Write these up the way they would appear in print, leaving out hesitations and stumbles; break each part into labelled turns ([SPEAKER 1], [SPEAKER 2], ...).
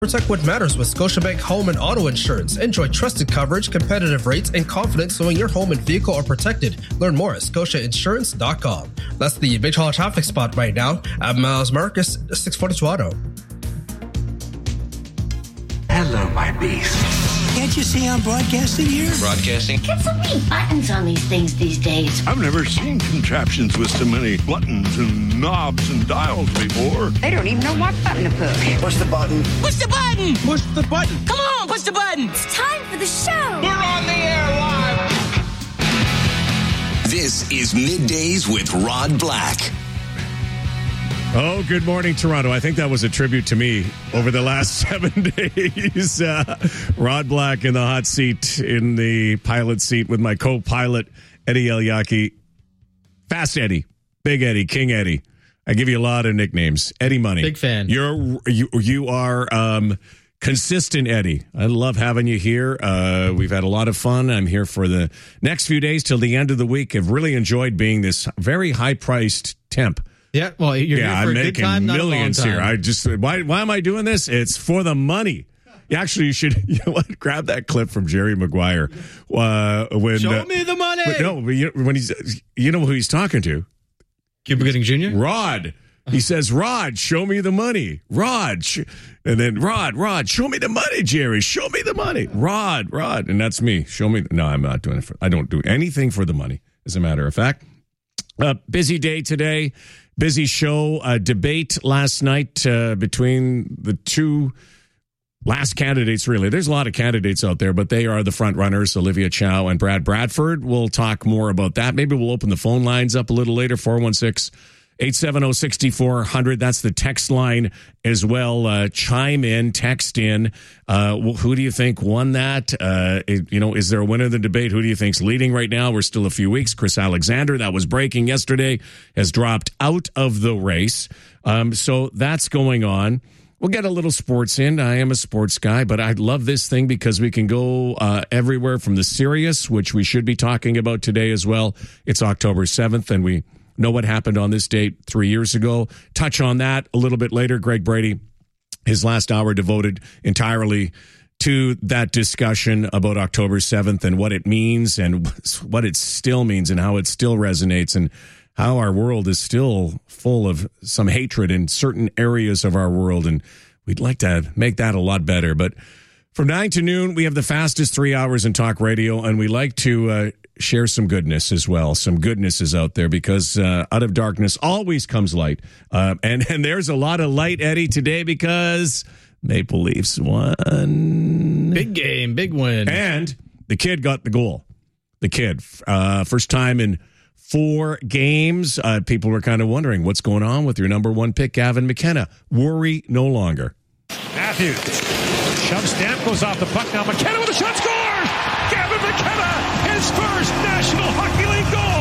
[SPEAKER 1] Protect what matters with Scotiabank Home and Auto Insurance. Enjoy trusted coverage, competitive rates, and confidence knowing your home and vehicle are protected. Learn more at scotiainsurance.com. That's the Big Hall traffic spot right now. I'm Miles Marcus, 640 Toronto.
[SPEAKER 2] Hello, my beast.
[SPEAKER 3] Can't you see I'm broadcasting here?
[SPEAKER 2] Broadcasting?
[SPEAKER 4] Get so many buttons on these things these days.
[SPEAKER 5] I've never seen contraptions with so many buttons and knobs and dials before.
[SPEAKER 6] They don't even know what button to push.
[SPEAKER 3] Push the button.
[SPEAKER 6] Push the button!
[SPEAKER 1] Push the button.
[SPEAKER 6] Come on, push the button!
[SPEAKER 4] It's time for the show.
[SPEAKER 2] We're on the air live.
[SPEAKER 7] This is Middays with Rod Black.
[SPEAKER 8] Oh, good morning, Toronto. I think that was a tribute to me over the last 7 days. Rod Black in the hot seat, in the pilot seat with my co-pilot, Eddie Eliaki. Fast Eddie, Big Eddie, King Eddie. I give you a lot of nicknames. Eddie Money.
[SPEAKER 9] Big fan.
[SPEAKER 8] You are consistent, Eddie. I love having you here. We've had a lot of fun. I'm here for the next few days till the end of the week. I've really enjoyed being this very high-priced temp.
[SPEAKER 9] Yeah, well, you're here for
[SPEAKER 8] I'm
[SPEAKER 9] a good
[SPEAKER 8] making
[SPEAKER 9] time, not
[SPEAKER 8] millions
[SPEAKER 9] a long time.
[SPEAKER 8] here. I just why am I doing this? It's for the money. Actually, you should grab that clip from Jerry Maguire when
[SPEAKER 9] Show me the money.
[SPEAKER 8] when he's who he's talking to.
[SPEAKER 9] Cuba Gooding Jr.
[SPEAKER 8] Rod. He says, "Rod, show me the money. Rod," and then Rod, show me the money, Jerry. Show me the money, Rod, and that's me. Show me. No, I'm not doing it. I don't do anything for the money. As a matter of fact, busy day today. Busy show, debate last night between the two last candidates, really. There's a lot of candidates out there, but they are the front runners, Olivia Chow and Brad Bradford. We'll talk more about that. Maybe we'll open the phone lines up a little later, 416-870-6400. That's the text line as well. Chime in, text in. Who do you think won that? Is there a winner of the debate? Who do you think's leading right now? We're still a few weeks. Chris Alexander, that was breaking yesterday, has dropped out of the race. So that's going on. We'll get a little sports in. I am a sports guy, but I love this thing because we can go everywhere from the serious, which we should be talking about today as well. It's October 7th, and we know what happened on this date 3 years ago. Touch on that a little bit later. Greg Brady, his last hour devoted entirely to that discussion about October 7th and what it means and what it still means and how it still resonates and how our world is still full of some hatred in certain areas of our world. And we'd like to make that a lot better. But from 9 to noon, we have the fastest 3 hours in talk radio, and we like to share some goodness as well. Some goodness is out there because out of darkness always comes light. And there's a lot of light, Eddie, today because Maple Leafs won.
[SPEAKER 9] Big game, big win.
[SPEAKER 8] And the kid got the goal. The kid, first time in 4 games. People were kind of wondering what's going on with your number one pick, Gavin McKenna. Worry no longer.
[SPEAKER 10] Matthews shoves Stamkos off the puck. Now McKenna with a shot, scores! Gavin McKenna, his first National Hockey League goal!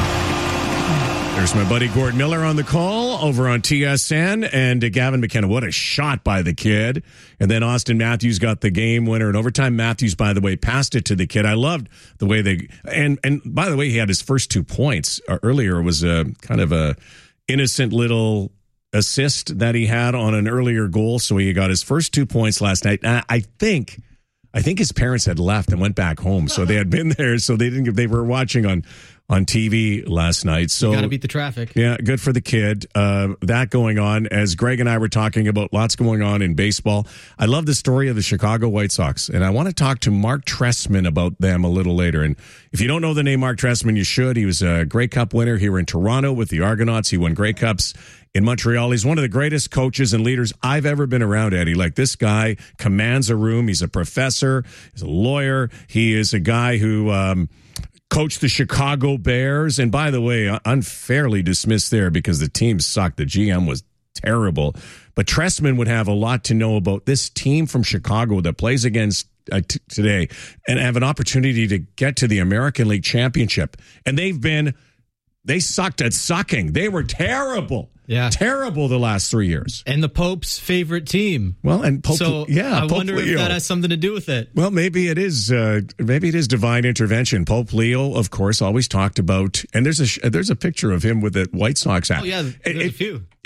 [SPEAKER 8] There's my buddy Gord Miller on the call over on TSN. And Gavin McKenna, what a shot by the kid. And then Austin Matthews got the game winner in overtime. Matthews, by the way, passed it to the kid. I loved the way they... And by the way, he had his first 2 points. Earlier was a kind of a innocent little assist that he had on an earlier goal. So he got his first 2 points last night. I think his parents had left and went back home. So they had been there. So they were watching on TV last night. So
[SPEAKER 9] got to beat the traffic.
[SPEAKER 8] Yeah, good for the kid. That going on. As Greg and I were talking about lots going on in baseball. I love the story of the Chicago White Sox. And I want to talk to Mark Trestman about them a little later. And if you don't know the name Mark Trestman, you should. He was a Grey Cup winner here in Toronto with the Argonauts. He won Grey Cups in Montreal. He's one of the greatest coaches and leaders I've ever been around, Eddie. Like, this guy commands a room. He's a professor. He's a lawyer. He is a guy who coached the Chicago Bears. And by the way, unfairly dismissed there because the team sucked. The GM was terrible. But Trestman would have a lot to know about this team from Chicago that plays against today and have an opportunity to get to the American League Championship. And they sucked at sucking. They were terrible.
[SPEAKER 9] Yeah.
[SPEAKER 8] Terrible the last 3 years.
[SPEAKER 9] And the Pope's favorite team.
[SPEAKER 8] Well, and Pope,
[SPEAKER 9] so
[SPEAKER 8] yeah,
[SPEAKER 9] I
[SPEAKER 8] Pope
[SPEAKER 9] wonder
[SPEAKER 8] Leo.
[SPEAKER 9] if that has something to do with it.
[SPEAKER 8] Well, maybe it is divine intervention. Pope Leo, of course, always talked about, and there's a picture of him with the White Sox hat.
[SPEAKER 9] Oh, yeah, there's a few.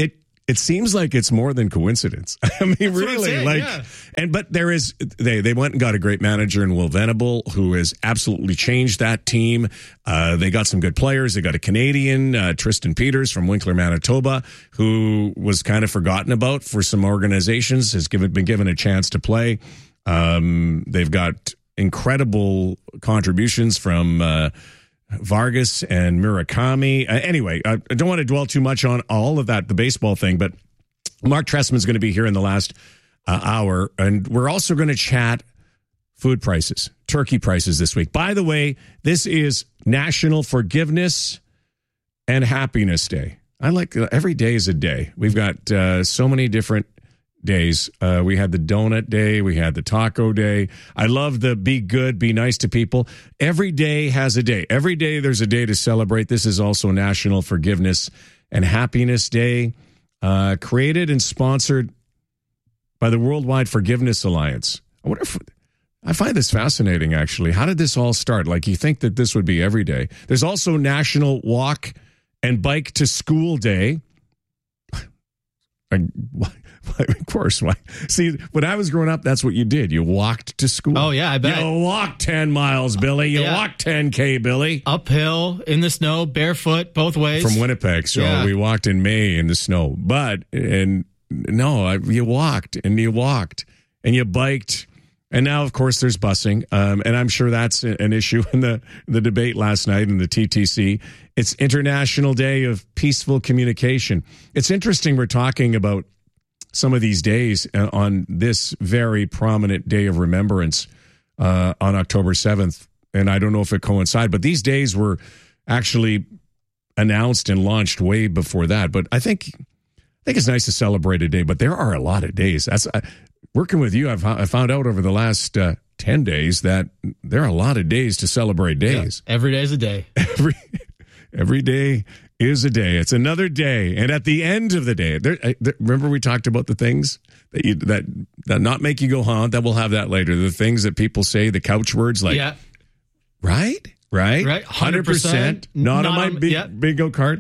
[SPEAKER 8] it seems like it's more than coincidence. I mean,
[SPEAKER 9] That's what I'm
[SPEAKER 8] really,
[SPEAKER 9] saying,
[SPEAKER 8] but there is, they went and got a great manager in Will Venable, who has absolutely changed that team. They got some good players. They got a Canadian, Tristan Peters from Winkler, Manitoba, who was kind of forgotten about for some organizations, has been given a chance to play. They've got incredible contributions from, Vargas and Murakami. Anyway, I don't want to dwell too much on all of that, the baseball thing, but Mark Trestman's going to be here in the last hour, and we're also going to chat food prices, turkey prices this week. By the way, this is National Forgiveness and Happiness Day. I like every day is a day. We've got so many different days. We had the donut day. We had the taco day. I love the be good, be nice to people. Every day has a day. Every day there's a day to celebrate. This is also National Forgiveness and Happiness Day, created and sponsored by the Worldwide Forgiveness Alliance. I wonder if I find this fascinating, actually. How did this all start? Like, you think that this would be every day. There's also National Walk and Bike to School Day. Of course. See, when I was growing up, that's what you did. You walked to school.
[SPEAKER 9] Oh, yeah, I bet.
[SPEAKER 8] You walked 10 miles, Billy. You walked 10K, Billy.
[SPEAKER 9] Uphill, in the snow, barefoot, both ways.
[SPEAKER 8] From Winnipeg. So we walked in May in the snow. You walked and you walked and you biked. And now, of course, there's busing. And I'm sure that's an issue in the debate last night in the TTC. It's International Day of Peaceful Communication. It's interesting we're talking about some of these days on this very prominent day of remembrance on October 7th. And I don't know if it coincides, but these days were actually announced and launched way before that. But I think it's nice to celebrate a day, but there are a lot of days. That's working with you, I found out over the last 10 days that there are a lot of days to celebrate days.
[SPEAKER 9] Yeah, every day is a day.
[SPEAKER 8] Every day is a day. It's another day. And at the end of the day, remember we talked about the things that not make you go, huh? That we'll have that later. The things that people say, the couch words like, right? 100%. Not on my bingo card.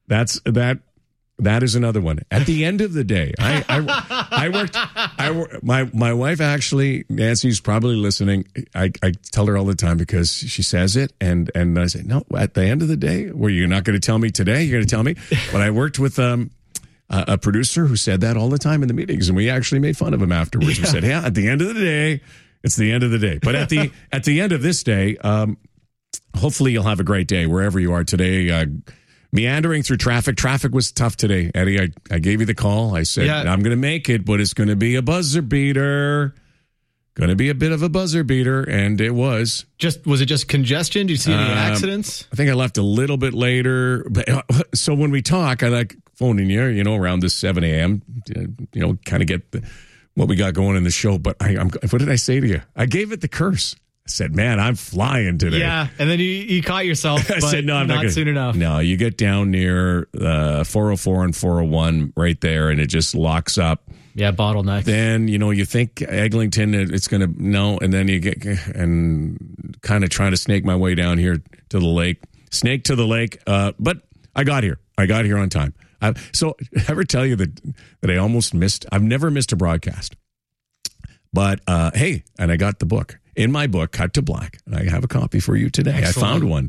[SPEAKER 8] That is another one. At the end of the day, I worked. My wife actually, Nancy's probably listening. I tell her all the time because she says it, and I say, no. At the end of the day, were you not going to tell me today? You're going to tell me. But I worked with a producer who said that all the time in the meetings, and we actually made fun of him afterwards. We said, at the end of the day, it's the end of the day. But at the end of this day, hopefully you'll have a great day wherever you are today. Meandering through traffic. Traffic was tough today, Eddie. I gave you the call. I said, I'm going to make it, but it's going to be a buzzer beater. Going to be a bit of a buzzer beater, and it was.
[SPEAKER 9] Was it just congestion? Do you see any accidents?
[SPEAKER 8] I think I left a little bit later. But, so when we talk, I like phoning you, around this 7 a.m., kind of get what we got going in the show. But what did I say to you? I gave it the curse. I said, man, I'm flying today.
[SPEAKER 9] Yeah, and then you caught yourself, but I said, no, I'm not soon enough.
[SPEAKER 8] No, you get down near 404 and 401 right there, and it just locks up.
[SPEAKER 9] Yeah, bottleneck.
[SPEAKER 8] Then, you think Eglinton, it's going to, no, and then you get, and kind of trying to snake my way down here to the lake. Snake to the lake, but I got here. I got here on time. So, ever tell you that I almost missed, I've never missed a broadcast. But, hey, and I got the book. In my book, Cut to Black, and I have a copy for you today. Excellent. I found one.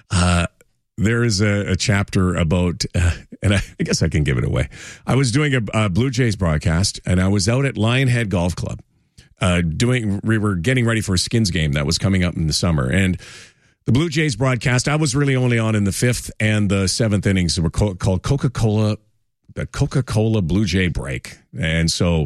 [SPEAKER 8] There is a chapter about, and I guess I can give it away. I was doing a Blue Jays broadcast, and I was out at Lionhead Golf Club. We were getting ready for a Skins game that was coming up in the summer, and the Blue Jays broadcast, I was really only on in the 5th and the 7th innings. They were called Coca-Cola, the Coca-Cola Blue Jay break, and so.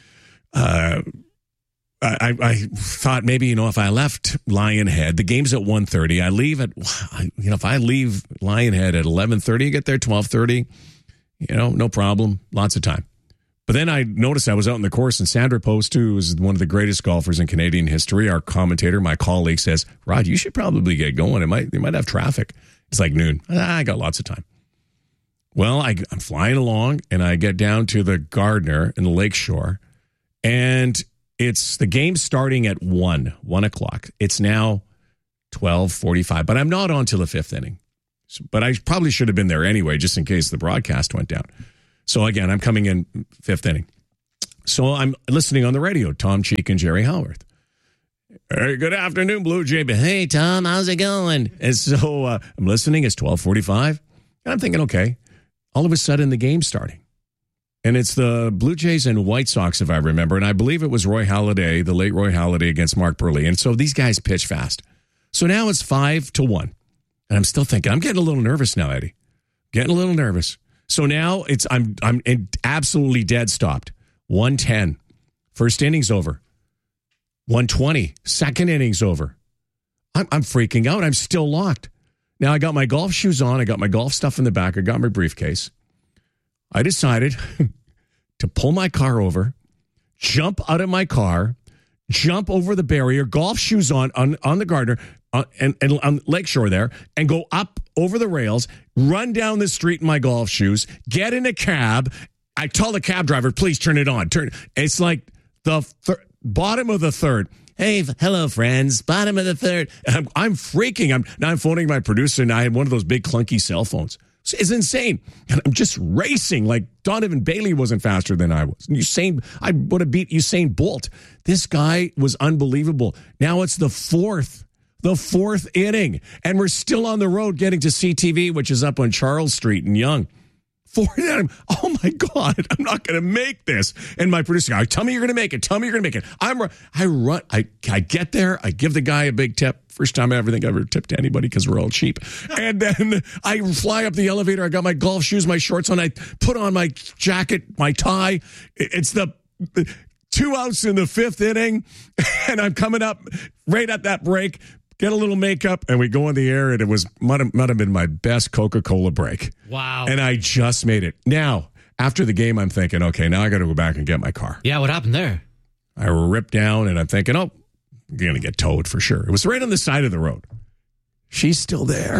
[SPEAKER 8] I thought maybe, if I left Lionhead, the game's at 1:30. I leave at, if I leave Lionhead at 11:30, get there 12:30, no problem. Lots of time. But then I noticed I was out in the course, and Sandra Post, who is one of the greatest golfers in Canadian history, our commentator, my colleague, says, Rod, you should probably get going. You might have traffic. It's like noon. I got lots of time. Well, I'm flying along, and I get down to the Gardner in the Lakeshore, and it's the game starting at 1 o'clock. It's now 12:45, but I'm not on till the 5th inning. But I probably should have been there anyway, just in case the broadcast went down. So again, I'm coming in 5th inning. So I'm listening on the radio, Tom Cheek and Jerry Howarth. Hey, good afternoon, Blue Jay. Hey, Tom, how's it going? And so I'm listening. It's 12:45. And I'm thinking, okay, all of a sudden the game's starting. And it's the Blue Jays and White Sox, if I remember. And I believe it was Roy Halladay, the late Roy Halladay against Mark Burley. And so these guys pitch fast. So now it's 5-1. And I'm still thinking, I'm getting a little nervous now, Eddie. Getting a little nervous. So now I'm absolutely dead stopped. 1:10. First inning's over. 1:20. Second inning's over. I'm freaking out. I'm still locked. Now I got my golf shoes on. I got my golf stuff in the back. I got my briefcase. I decided to pull my car over, jump out of my car, jump over the barrier, golf shoes on the Gardner and on Lakeshore there, and go up over the rails, run down the street in my golf shoes, get in a cab. I tell the cab driver, please turn it on. It's like the bottom of the third. Hey, hello, friends. Bottom of the third. I'm freaking. I'm phoning my producer, and I had one of those big clunky cell phones. It's insane. And I'm just racing like Donovan Bailey wasn't faster than I was. I would have beat Usain Bolt. This guy was unbelievable. Now it's the fourth inning, and we're still on the road getting to CTV, which is up on Charles Street in Yonge. Oh my God, I'm not going to make this. And my producer guy, tell me you're going to make it. Tell me you're going to make it. I get there. I give the guy a big tip. First time I ever tipped to anybody because we're all cheap. And then I fly up the elevator. I got my golf shoes, my shorts on. I put on my jacket, my tie. It's the 2 outs in the 5th inning. And I'm coming up right at that break. Get a little makeup, and we go on the air, and it might have been my best Coca-Cola break.
[SPEAKER 9] Wow.
[SPEAKER 8] And I just made it. Now, after the game, I'm thinking, okay, now I got to go back and get my car.
[SPEAKER 9] Yeah, what happened there?
[SPEAKER 8] I ripped down, and I'm thinking, I'm going to get towed for sure. It was right on the side of the road. She's still there.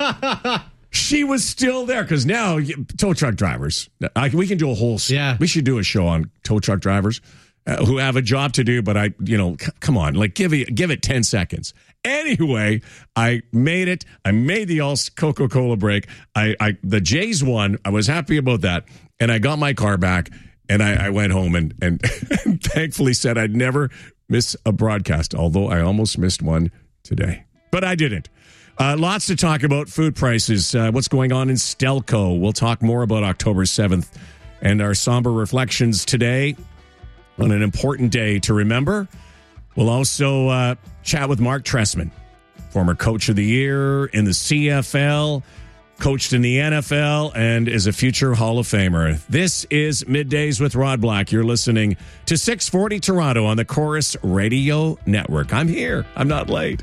[SPEAKER 8] She was still there, because now, tow truck drivers, we can do a whole...
[SPEAKER 9] Yeah.
[SPEAKER 8] We should do a show on tow truck drivers who have a job to do, but come on, like give it 10 seconds. Anyway, I made it. I made the all Coca-Cola break. The Jays won. I was happy about that. And I got my car back, and I went home and thankfully said I'd never miss a broadcast, although I almost missed one today. But I didn't. Lots to talk about. Food prices, what's going on in Stelco. We'll talk more about October 7th and our somber reflections today on an important day to remember. We'll also chat with Mark Trestman, former coach of the year in the CFL, coached in the NFL, and is a future Hall of Famer. This is Middays with Rod Black. You're listening to 640 Toronto on the Chorus Radio Network. I'm here. I'm not late.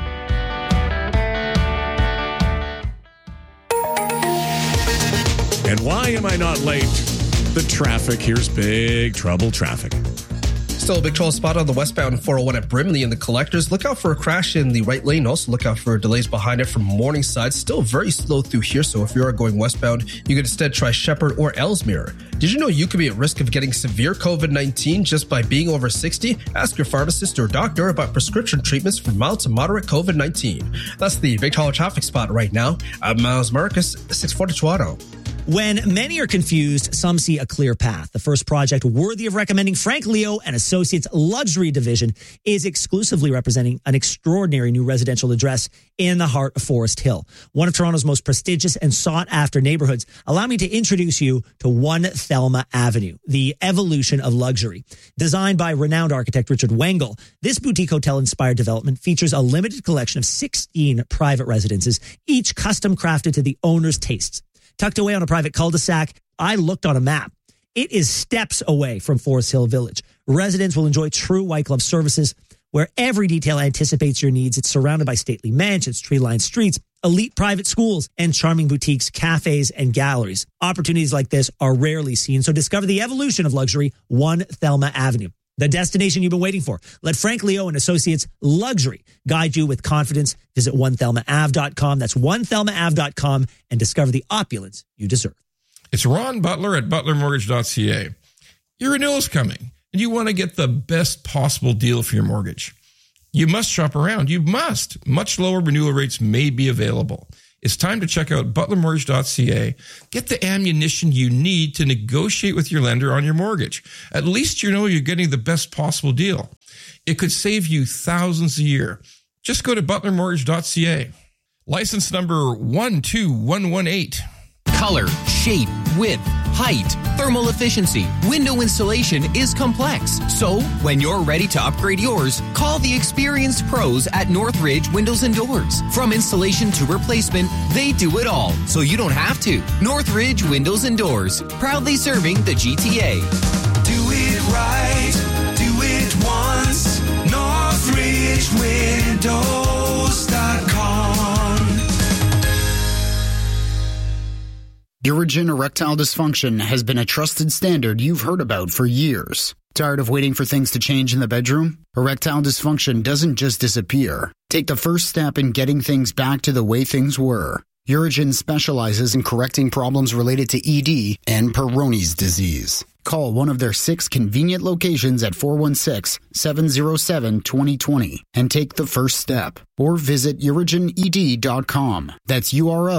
[SPEAKER 8] And why am I not late? The traffic. Here's big trouble traffic.
[SPEAKER 1] Still a big trouble spot on the westbound 401 at Brimley and the Collectors. Look out for a crash in the right lane. Also look out for delays behind it from Morningside. Still very slow through here, so if you are going westbound, you could instead try Shepherd or Ellesmere. Did you know you could be at risk of getting severe COVID-19 just by being over 60? Ask your pharmacist or doctor about prescription treatments for mild to moderate COVID-19. That's the big trouble traffic spot right now. I'm Miles Marcus, 640 Toronto.
[SPEAKER 11] When many are confused, some see a clear path. The first project worthy of recommending Frank Leo and Associates Luxury Division is exclusively representing an extraordinary new residential address in the heart of Forest Hill, one of Toronto's most prestigious and sought-after neighborhoods. Allow me to introduce you to 1 Thelma Avenue, the evolution of luxury. Designed by renowned architect Richard Wengel, this boutique hotel-inspired development features a limited collection of 16 private residences, each custom-crafted to the owner's tastes. Tucked away on a private cul-de-sac, I looked on a map. It is steps away from Forest Hill Village. Residents will enjoy true white glove services where every detail anticipates your needs. It's surrounded by stately mansions, tree-lined streets, elite private schools, and charming boutiques, cafes, and galleries. Opportunities like this are rarely seen, so discover the evolution of luxury, 1 Thelma Avenue. The destination you've been waiting for. Let Frank Leo and Associates Luxury guide you with confidence. Visit onethelmaave.com. That's onethelmaave.com and discover the opulence you deserve.
[SPEAKER 12] It's Ron Butler at butlermortgage.ca. Your renewal's coming, and you want to get the best possible deal for your mortgage. You must shop around. You must. Much lower renewal rates may be available. It's time to check out butlermortgage.ca. Get the ammunition you need to negotiate with your lender on your mortgage. At least you know you're getting the best possible deal. It could save you thousands a year. Just go to butlermortgage.ca. License number 12118.
[SPEAKER 13] Color, shape, width, height, thermal efficiency, window installation is complex. So, when you're ready to upgrade yours, call the experienced pros at Northridge Windows and Doors. From installation to replacement, they do it all, so you don't have to. Northridge Windows and Doors, proudly serving the GTA.
[SPEAKER 3] Do it right, do it once. NorthridgeWindows.com.
[SPEAKER 14] Urigen erectile dysfunction has been a trusted standard you've heard about for years. Tired of waiting for things to change in the bedroom? Erectile dysfunction doesn't just disappear. Take the first step in getting things back to the way things were. Urigen specializes in correcting problems related to ED and Peyronie's disease. Call one of their 6 convenient locations at 416-707-2020 and take the first step. Or visit urigened.com. That's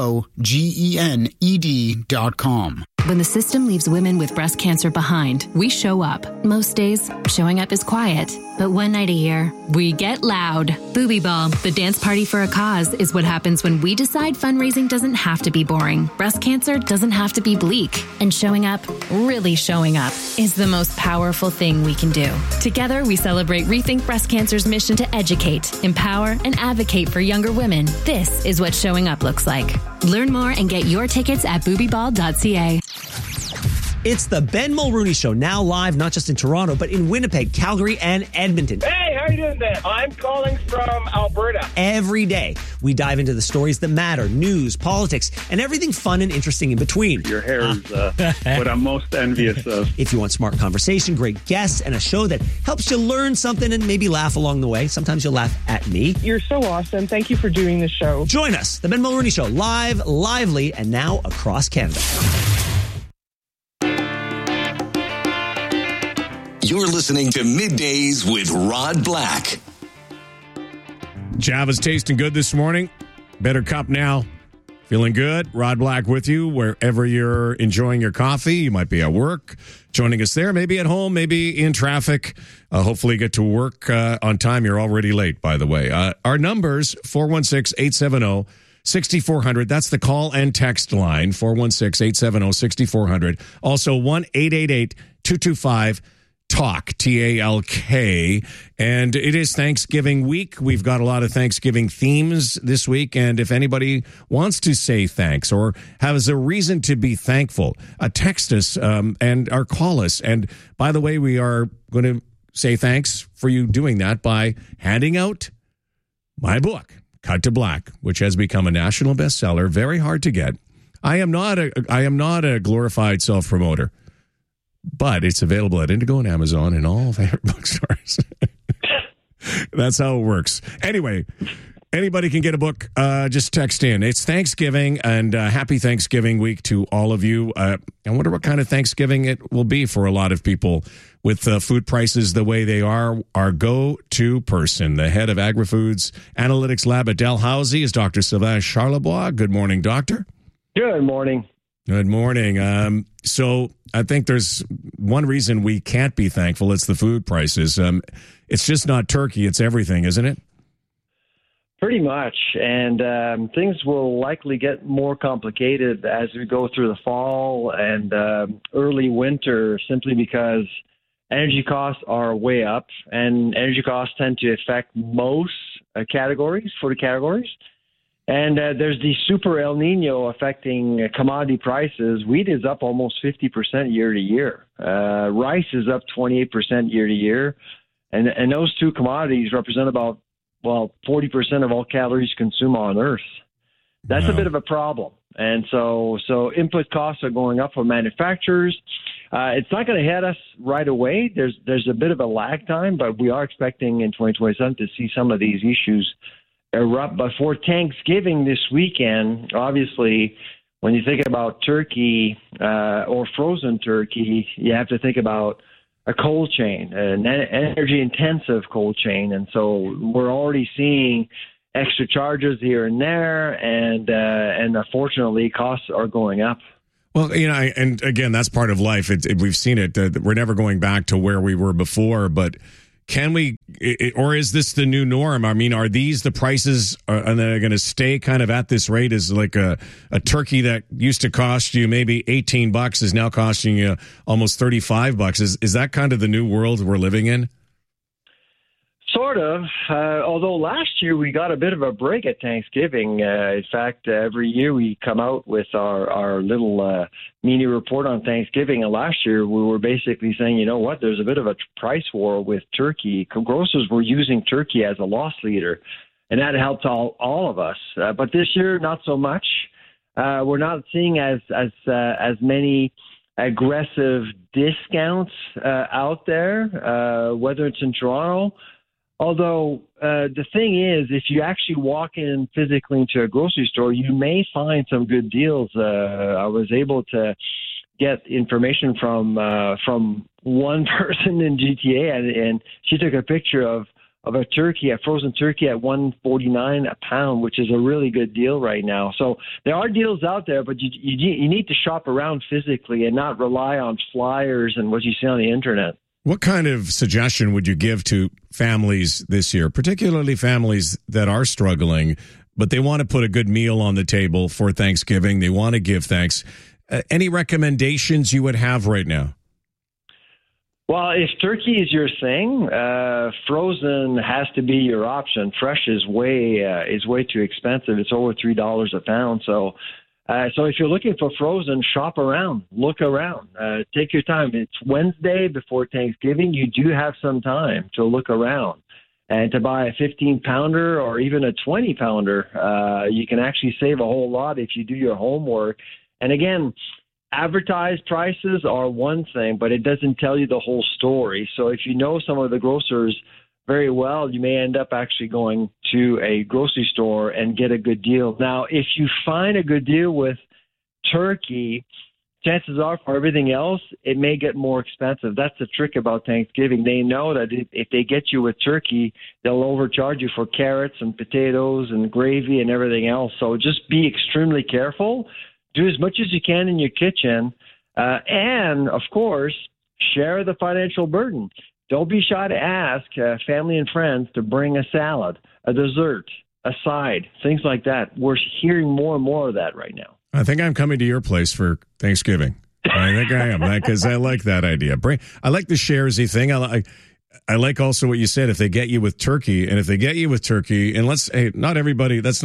[SPEAKER 14] UROGENED.com.
[SPEAKER 15] When the system leaves women with breast cancer behind, we show up. Most days, showing up is quiet. But one night a year, we get loud. Booby Ball, the dance party for a cause, is what happens when we decide fundraising doesn't have to be boring. Breast cancer doesn't have to be bleak. And showing up, really showing up, is the most powerful thing we can do. Together, we celebrate Rethink Breast Cancer's mission to educate, empower, and advocate for younger women. This is what showing up looks like. Learn more and get your tickets at boobyball.ca.
[SPEAKER 11] It's the Ben Mulrooney Show, now live not just in Toronto, but in Winnipeg, Calgary, and Edmonton.
[SPEAKER 16] Hey, how are you doing, Ben? I'm calling from Alberta.
[SPEAKER 11] Every day, we dive into the stories that matter, news, politics, and everything fun and interesting in between.
[SPEAKER 17] Your hair is what I'm most envious of.
[SPEAKER 11] If you want smart conversation, great guests, and a show that helps you learn something and maybe laugh along the way, sometimes you'll laugh at me.
[SPEAKER 16] You're so awesome. Thank you for doing the show.
[SPEAKER 11] Join us, the Ben Mulrooney Show, live, lively, and now across Canada.
[SPEAKER 7] You're listening to Middays with Rod Black.
[SPEAKER 8] Java's tasting good this morning. Better cup now. Feeling good. Rod Black with you wherever you're enjoying your coffee. You might be at work, joining us there, maybe at home, maybe in traffic. Hopefully get to work on time. You're already late, by the way. Our numbers, 416-870-6400. That's the call and text line, 416-870-6400. Also, 1-888-225 Talk, T-A-L-K, and it is Thanksgiving week. We've got a lot of Thanksgiving themes this week, and if anybody wants to say thanks or has a reason to be thankful, text us or call us. And by the way, we are going to say thanks for you doing that by handing out my book, Cut to Black, which has become a national bestseller, very hard to get. I am not a glorified self-promoter, but it's available at Indigo and Amazon and all favorite bookstores. That's how it works. Anyway, anybody can get a book. Just text in. It's Thanksgiving, and happy Thanksgiving week to all of you. I wonder what kind of Thanksgiving it will be for a lot of people with food prices the way they are. Our go-to person, the head of Agri-Foods Analytics Lab at Dalhousie, is Dr. Sylvain Charlebois. Good morning, Doctor.
[SPEAKER 16] Good morning.
[SPEAKER 8] Good morning. So I think there's one reason we can't be thankful. It's the food prices. It's just not turkey. It's everything, isn't it?
[SPEAKER 16] Pretty much. And things will likely get more complicated as we go through the fall and early winter, simply because energy costs are way up, and energy costs tend to affect most categories, food categories. And there's the super El Nino affecting commodity prices. Wheat is up almost 50% year to year. Rice is up 28% year to year. And those two commodities represent about, 40% of all calories consumed on Earth. That's a bit of a problem. And so input costs are going up for manufacturers. It's not going to hit us right away. There's a bit of a lag time, but we are expecting in 2027 to see some of these issues erupt before Thanksgiving this weekend. Obviously, when you think about turkey or frozen turkey, you have to think about a cold chain, an energy-intensive cold chain. And so we're already seeing extra charges here and there, and unfortunately, costs are going up.
[SPEAKER 8] Well, and again, that's part of life. We've seen it. We're never going back to where we were before, but can we, or is this the new norm? I mean, are these the prices, and they're going to stay kind of at this rate? Is like a turkey that used to cost you maybe $18 is now costing you almost $35? Is that kind of the new world we're living in?
[SPEAKER 16] Sort of, although last year we got a bit of a break at Thanksgiving. In fact, every year we come out with our little mini report on Thanksgiving. And last year we were basically saying, you know what, there's a bit of a price war with turkey. Grocers were using turkey as a loss leader, and that helped all of us. But this year, not so much. We're not seeing as many aggressive discounts out there, whether it's in Toronto. Although the thing is, if you actually walk in physically into a grocery store, you may find some good deals. I was able to get information from one person in GTA, and she took a picture of a turkey, a frozen turkey at $1.49 a pound, which is a really good deal right now. So there are deals out there, but you need to shop around physically and not rely on flyers and what you see on the internet.
[SPEAKER 8] What kind of suggestion would you give to families this year, particularly families that are struggling, but they want to put a good meal on the table for Thanksgiving? They want to give thanks. Any recommendations you would have right now?
[SPEAKER 16] Well, if turkey is your thing, frozen has to be your option. Fresh is way too expensive. It's over $3 a pound. So if you're looking for frozen, shop around, look around, take your time. It's Wednesday before Thanksgiving. You do have some time to look around and to buy a 15-pounder or even a 20-pounder. You can actually save a whole lot if you do your homework. And again, advertised prices are one thing, but it doesn't tell you the whole story. So if you know some of the grocers very well, you may end up actually going to a grocery store and get a good deal. Now, if you find a good deal with turkey, chances are for everything else, it may get more expensive. That's the trick about Thanksgiving. They know that if they get you with turkey, they'll overcharge you for carrots and potatoes and gravy and everything else. So just be extremely careful. Do as much as you can in your kitchen. And, of course, share the financial burden. Don't be shy to ask family and friends to bring a salad, a dessert, a side, things like that. We're hearing more and more of that right now.
[SPEAKER 8] I think I'm coming to your place for Thanksgiving. I think I am, because I like that idea. I like the sharesy thing. I like also what you said. If they get you with turkey, and not everybody. That's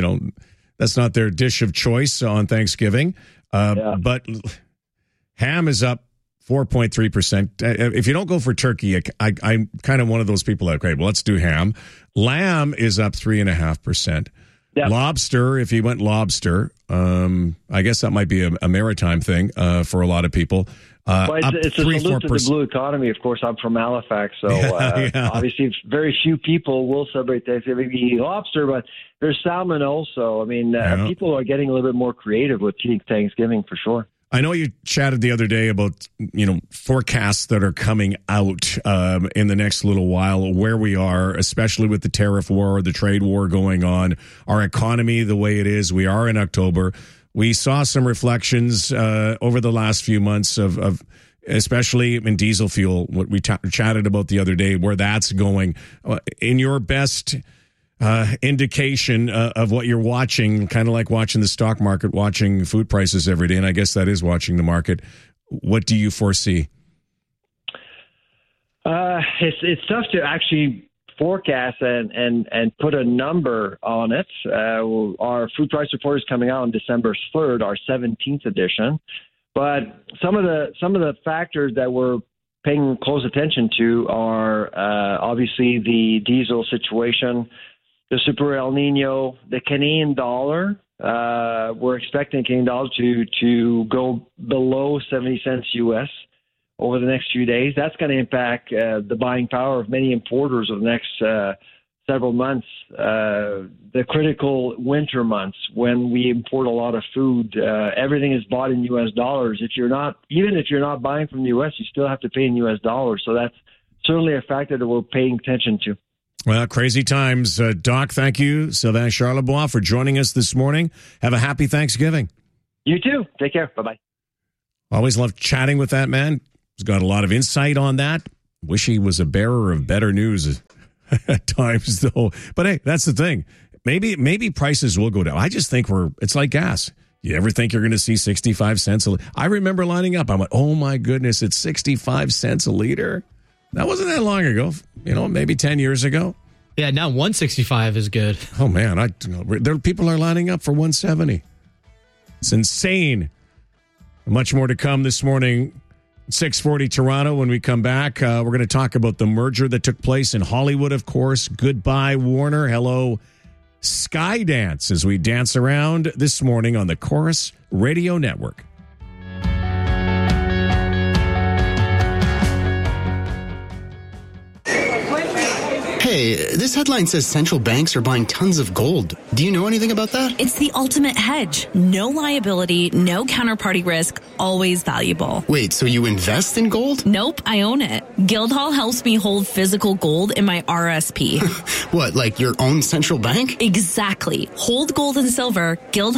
[SPEAKER 8] not their dish of choice on Thanksgiving. But ham is up 4.3%. If you don't go for turkey, I'm kind of one of those people that, okay, well, let's do ham. Lamb is up 3.5%. Yep. Lobster, if you went lobster, I guess that might be a maritime thing for a lot to it's a salute to the blue economy. Of course, I'm from Halifax, so obviously very few people will celebrate Thanksgiving eating lobster, but there's salmon also. I mean, people are getting a little bit more creative with eating Thanksgiving for sure. I know you chatted the other day about, forecasts that are coming out in the next little while, where we are, especially with the tariff war, the trade war going on, our economy the way it is. We are in October. We saw some reflections over the last few months of especially in diesel fuel, what we chatted about the other day, where that's going. In your best indication of what you're watching, kind of like watching the stock market, watching food prices every day, and I guess that is watching the market. What do you foresee? It's tough to actually forecast and put a number on it. Our food price report is coming out on December 3rd, our 17th edition. But some of the factors that we're paying close attention to are obviously the diesel situation, the Super El Nino, the Canadian dollar. We're expecting Canadian dollar to go below 70 cents U.S. over the next few days. That's going to impact the buying power of many importers over the next several months. The critical winter months when we import a lot of food, everything is bought in U.S. dollars. Even if you're not buying from the U.S., you still have to pay in U.S. dollars. So that's certainly a factor that we're paying attention to. Well, crazy times. Doc, thank you, Sylvain Charlebois, for joining us this morning. Have a happy Thanksgiving.
[SPEAKER 16] You too. Take care. Bye-bye.
[SPEAKER 8] Always love chatting with that man. He's got a lot of insight on that. Wish he was a bearer of better news at times, though. But hey, that's the thing. Maybe prices will go down. I just think it's like gas. You ever think you're going to see 65 cents a liter? I remember lining up. I went, oh my goodness, it's 65 cents a liter. That wasn't that long ago. Maybe 10 years ago.
[SPEAKER 9] Yeah, now 165 is good.
[SPEAKER 8] Oh man, people are lining up for 170. It's insane. Much more to come this morning. 6:40 Toronto. When we come back, we're going to talk about the merger that took place in Hollywood, of course. Goodbye, Warner. Hello, Skydance, as we dance around this morning on the Chorus Radio Network.
[SPEAKER 14] Hey, this headline says central banks are buying tons of gold. Do you know anything about that?
[SPEAKER 18] It's the ultimate hedge. No liability, no counterparty risk, always valuable.
[SPEAKER 14] Wait, so you invest in gold?
[SPEAKER 18] Nope, I own it. Guildhall helps me hold physical gold in my RSP.
[SPEAKER 14] What, like your own central bank?
[SPEAKER 18] Exactly. Hold gold and silver,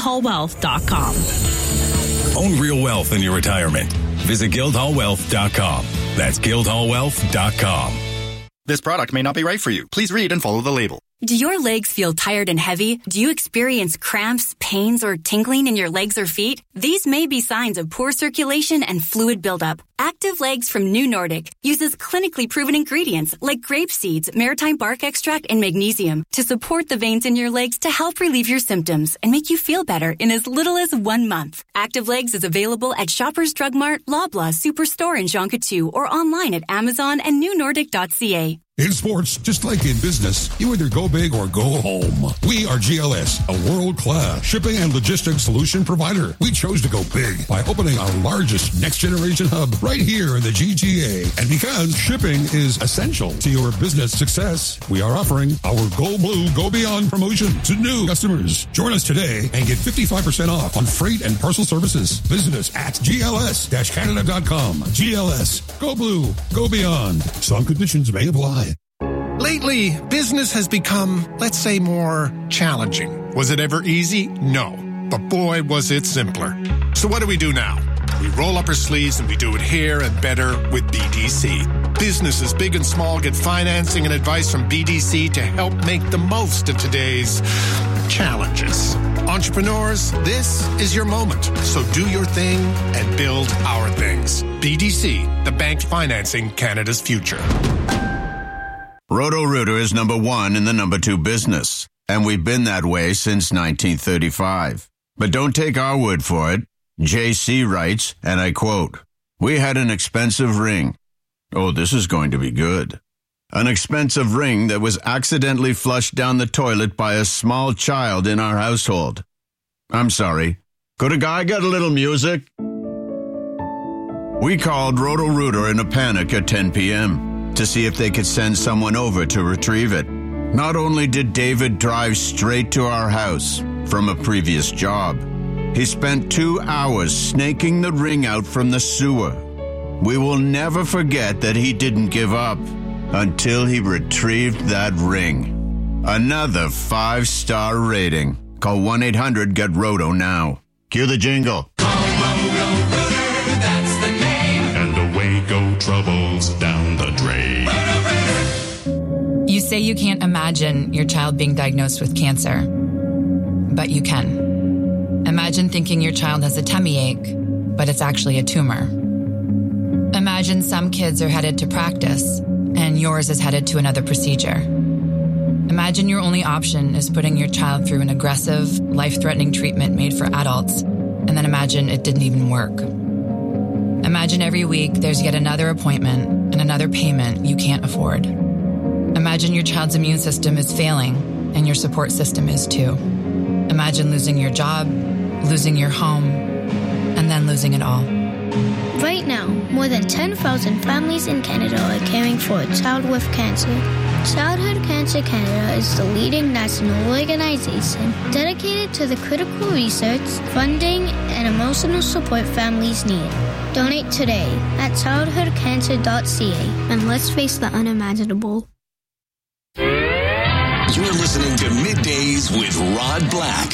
[SPEAKER 18] guildhallwealth.com.
[SPEAKER 19] Own real wealth in your retirement. Visit guildhallwealth.com. That's guildhallwealth.com.
[SPEAKER 20] This product may not be right for you. Please read and follow the label.
[SPEAKER 21] Do your legs feel tired and heavy? Do you experience cramps, pains, or tingling in your legs or feet? These may be signs of poor circulation and fluid buildup. Active Legs from New Nordic uses clinically proven ingredients like grape seeds, maritime bark extract, and magnesium to support the veins in your legs to help relieve your symptoms and make you feel better in as little as 1 month. Active Legs is available at Shoppers Drug Mart, Loblaw, Superstore, and Jean Coutu, or online at Amazon and newnordic.ca.
[SPEAKER 22] In sports, just like in business, you either go big or go home. We are GLS, a world-class shipping and logistics solution provider. We chose to go big by opening our largest next-generation hub right here in the GTA. And because shipping is essential to your business success, we are offering our Go Blue, Go Beyond promotion to new customers. Join us today and get 55% off on freight and parcel services. Visit us at gls-canada.com. GLS, Go Blue, Go Beyond. Some conditions may apply.
[SPEAKER 23] Lately, business has become, let's say, more challenging. Was it ever easy? No. But boy, was it simpler. So what do we do now? We roll up our sleeves and we do it here and better with BDC. Businesses big and small get financing and advice from BDC to help make the most of today's challenges. Entrepreneurs, this is your moment. So do your thing and build our things. BDC, the bank financing Canada's future.
[SPEAKER 24] Roto-Rooter is number one in the number two business, and we've been that way since 1935. But don't take our word for it. JC writes, and I quote, "We had an expensive ring. Oh, this is going to be good. An expensive ring that was accidentally flushed down the toilet by a small child in our household. I'm sorry. Could a guy get a little music?" We called Roto-Rooter in a panic at 10 p.m. to see if they could send someone over to retrieve it. Not only did David drive straight to our house from a previous job, he spent 2 hours snaking the ring out from the sewer. We will never forget that he didn't give up until he retrieved that ring. Another 5-star rating. Call 1-800-GET-ROTO now. Cue the jingle.
[SPEAKER 3] That's the name.
[SPEAKER 10] And away go troubles down the drain.
[SPEAKER 25] You say you can't imagine your child being diagnosed with cancer, but you can. Imagine thinking your child has a tummy ache, but it's actually a tumor. Imagine some kids are headed to practice, and yours is headed to another procedure. Imagine your only option is putting your child through an aggressive, life-threatening treatment made for adults, and then imagine it didn't even work. Imagine every week there's yet another appointment and another payment you can't afford. Imagine your child's immune system is failing, and your support system is too. Imagine losing your job, losing your home, and then losing it all.
[SPEAKER 26] Right now, more than 10,000 families in Canada are caring for a child with cancer. Childhood Cancer Canada is the leading national organization dedicated to the critical research, funding, and emotional support families need. Donate today at childhoodcancer.ca and let's face the unimaginable.
[SPEAKER 7] listening to Middays with Rod Black.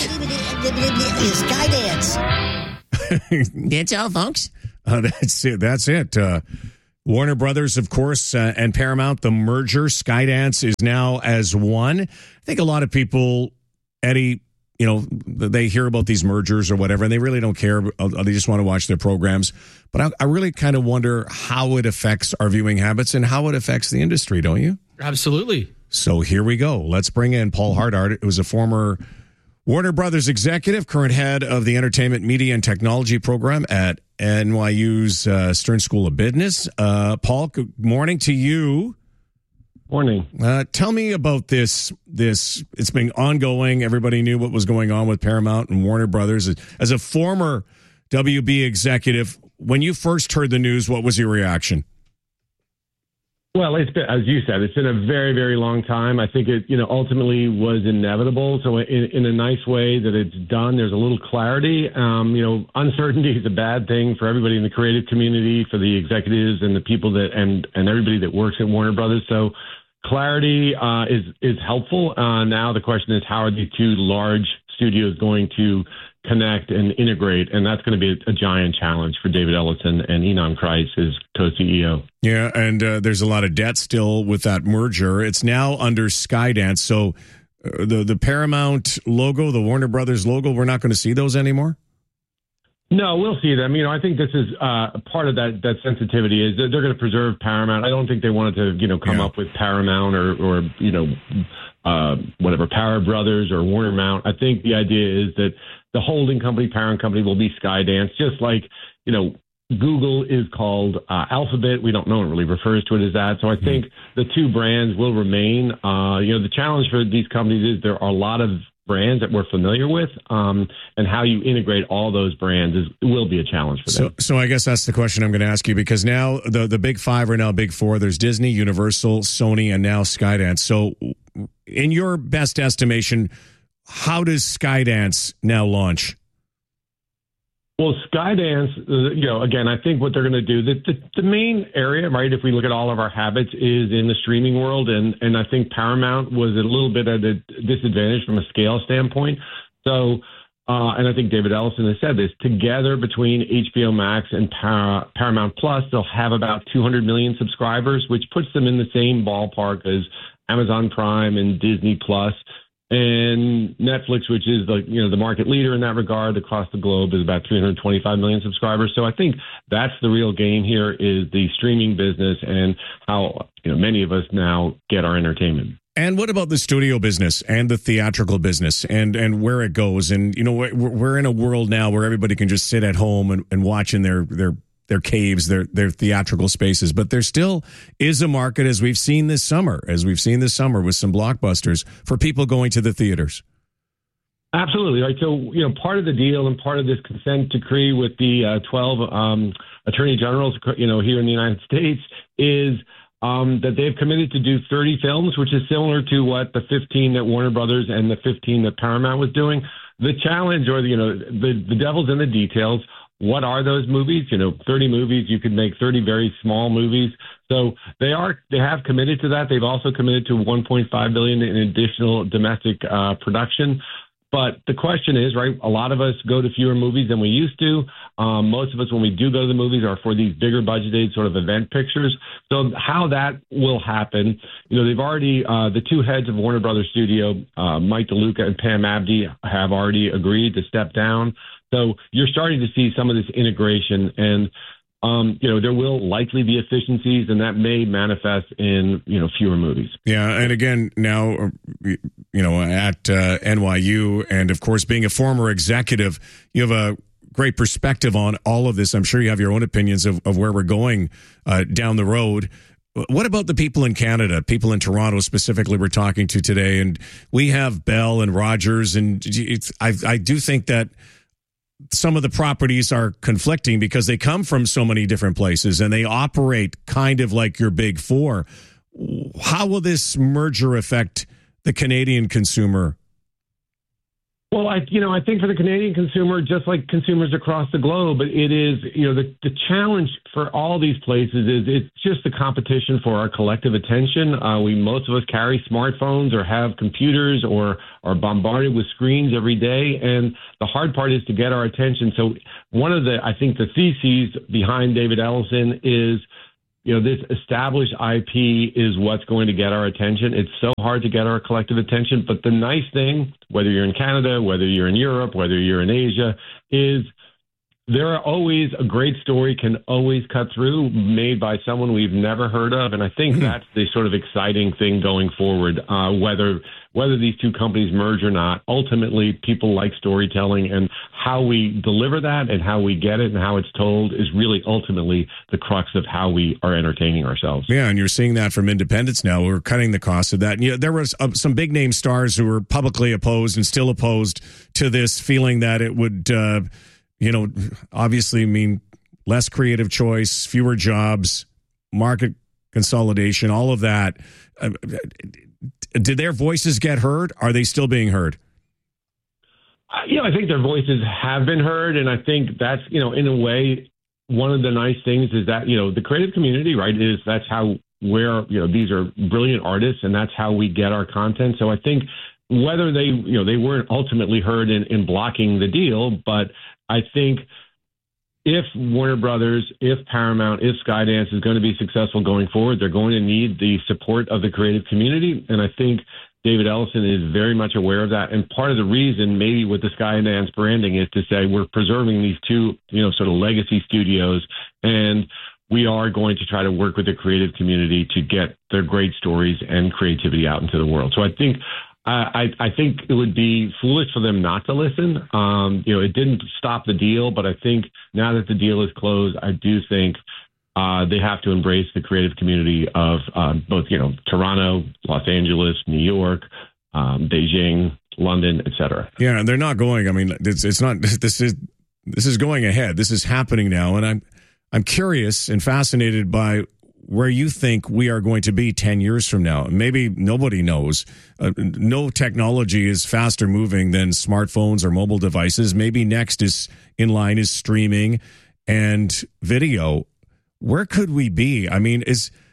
[SPEAKER 1] Skydance.
[SPEAKER 8] That's all, folks. That's it. Warner Brothers, of course, and Paramount, the merger, Skydance is now as one. I think a lot of people, Eddie, they hear about these mergers or whatever, and they really don't care. They just want to watch their programs. But I really kind of wonder how it affects our viewing habits and how it affects the industry, don't you?
[SPEAKER 9] Absolutely.
[SPEAKER 8] So here we go. Let's bring in Paul Hardart, who was a former Warner Brothers executive, current head of the Entertainment, Media, and Technology program at NYU's Stern School of Business. Paul, good morning to you.
[SPEAKER 2] Morning.
[SPEAKER 8] Tell me about this. It's been ongoing. Everybody knew what was going on with Paramount and Warner Brothers. As a former WB executive, when you first heard the news, what was your reaction?
[SPEAKER 2] Well, it's been, as you said, it's been a very, very long time. I think it, ultimately was inevitable. So in a nice way that it's done, there's a little clarity. Uncertainty is a bad thing for everybody in the creative community, for the executives and the people that, and everybody that works at Warner Brothers. So clarity is helpful. Now the question is, how are these two large studios going to connect and integrate? And that's going to be a giant challenge for David Ellison and Ynon Kreiz, his co-CEO.
[SPEAKER 8] Yeah, and there's a lot of debt still with that merger. It's now under Skydance. So the Paramount logo, the Warner Brothers logo, we're not going to see those anymore?
[SPEAKER 2] No, we'll see them. I think this is part of that sensitivity is that they're going to preserve Paramount. I don't think they wanted to, come up with Paramount or whatever, Power Brothers or Warner Mount. I think the idea is that the holding company, parent company, will be Skydance, just like, Google is called Alphabet. No one really refers to it as that. So I think the two brands will remain. The challenge for these companies is there are a lot of brands that we're familiar with, and how you integrate all those brands will be a challenge for them.
[SPEAKER 8] So I guess that's the question I'm going to ask you, because now the big five are now big four. There's Disney, Universal, Sony, and now Skydance. So in your best estimation, how does Skydance now launch?
[SPEAKER 2] Well, Skydance, again, I think what they're going to do, the main area, right, if we look at all of our habits, is in the streaming world. And I think Paramount was a little bit at a disadvantage from a scale standpoint. So, and I think David Ellison has said this, together between HBO Max and Paramount Plus, they'll have about 200 million subscribers, which puts them in the same ballpark as Amazon Prime and Disney Plus. And Netflix, which is the market leader in that regard across the globe, is about 325 million subscribers. So I think that's the real game here, is the streaming business and how many of us now get our entertainment.
[SPEAKER 8] And what about the studio business and the theatrical business and where it goes? And we're in a world now where everybody can just sit at home and watch in their caves, their theatrical spaces. But there still is a market, as we've seen this summer with some blockbusters, for people going to the theaters.
[SPEAKER 2] Absolutely. Right. So, part of the deal and part of this consent decree with the 12 attorney generals, here in the United States is that they've committed to do 30 films, which is similar to what the 15 that Warner Brothers and the 15 that Paramount was doing. The challenge, or the devil's in the details. What are those movies? 30 movies. You could make 30 very small movies. So they have committed to that. They've also committed to $1.5 billion in additional domestic production. But the question is, right, a lot of us go to fewer movies than we used to. Most of us, when we do go to the movies, are for these bigger budgeted sort of event pictures. So how that will happen, they've already, the two heads of Warner Brothers Studio, Mike DeLuca and Pam Abdi, have already agreed to step down. So you're starting to see some of this integration, and there will likely be efficiencies, and that may manifest in fewer movies.
[SPEAKER 8] Yeah, and again, now at NYU, and of course, being a former executive, you have a great perspective on all of this. I'm sure you have your own opinions of where we're going down the road. What about the people in Canada, people in Toronto specifically we're talking to today? And we have Bell and Rogers, and I do think that some of the properties are conflicting because they come from so many different places and they operate kind of like your big four. How will this merger affect the Canadian consumer?
[SPEAKER 2] Well, I think for the Canadian consumer, just like consumers across the globe, it is, the challenge for all these places is it's just the competition for our collective attention. Most of us carry smartphones or have computers or are bombarded with screens every day. And the hard part is to get our attention. So one of the theses behind David Ellison is, this established IP is what's going to get our attention. It's so hard to get our collective attention. But the nice thing, whether you're in Canada, whether you're in Europe, whether you're in Asia, is there are always a great story can always cut through, made by someone we've never heard of. And I think that's the sort of exciting thing going forward, whether these two companies merge or not. Ultimately, people like storytelling, and how we deliver that and how we get it and how it's told is really ultimately the crux of how we are entertaining ourselves.
[SPEAKER 8] Yeah, and you're seeing that from independents now. We're cutting the cost of that. And, there was some big name stars who were publicly opposed and still opposed to this, feeling that it would obviously mean less creative choice, fewer jobs, market consolidation, all of that. Did their voices get heard? Are they still being heard?
[SPEAKER 2] I think their voices have been heard. And I think that's, in a way, one of the nice things is that, the creative community, right, that's how these are brilliant artists, and that's how we get our content. So I think whether they weren't ultimately heard in blocking the deal, but I think if Warner Brothers, if Paramount, if Skydance is going to be successful going forward, they're going to need the support of the creative community. And I think David Ellison is very much aware of that. And part of the reason, maybe with the Skydance branding, is to say we're preserving these two, sort of legacy studios, and we are going to try to work with the creative community to get their great stories and creativity out into the world. So I think it would be foolish for them not to listen. It didn't stop the deal, but I think now that the deal is closed, I do think they have to embrace the creative community of both, Toronto, Los Angeles, New York, Beijing, London, etc.
[SPEAKER 8] Yeah, and they're not going. I mean, it's not. This is going ahead. This is happening now, and I'm curious and fascinated by where you think we are going to be 10 years from now. Maybe nobody knows. No technology is faster moving than smartphones or mobile devices. Maybe next in line is streaming and video. Where could we be? I mean,